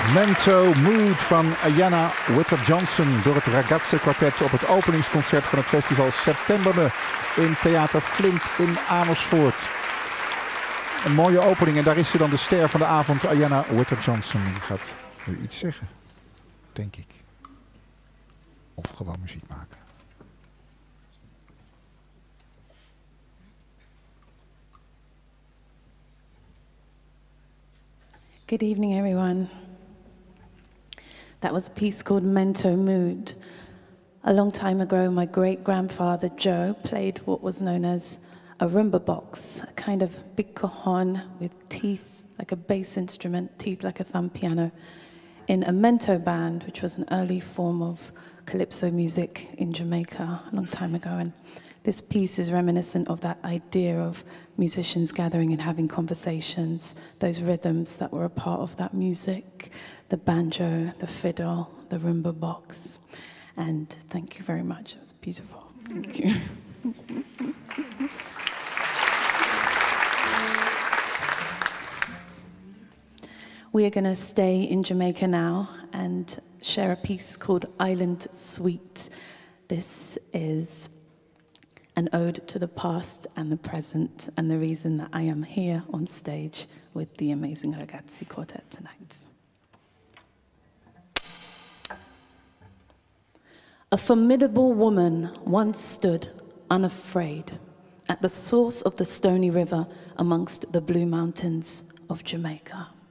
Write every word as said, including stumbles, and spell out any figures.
Mento Mood van Ayanna Whitter-Johnson door het Ragazze Quartet op het openingsconcert van het festival September in Theater Flint in Amersfoort. Een mooie opening en daar is ze dan de ster van de avond, Ayanna Whitter-Johnson. Die gaat nu iets zeggen, denk ik. Of gewoon muziek maken. Good evening, everyone. That was a piece called Mento Mood. A long time ago, my great-grandfather, Joe, played what was known as a rumba box, a kind of big cajon with teeth like a bass instrument, teeth like a thumb piano, in a mento band, which was an early form of calypso music in Jamaica a long time ago. And this piece is reminiscent of that idea of musicians gathering and having conversations, those rhythms that were a part of that music, the banjo, the fiddle, the rumba box. And thank you very much. It was beautiful. Thank you. We are going to stay in Jamaica now and share a piece called Island Suite. This is an ode to the past and the present, and the reason that I am here on stage with the amazing Ragazzi Quartet tonight. A formidable woman once stood unafraid at the source of the Stony River amongst the Blue Mountains of Jamaica.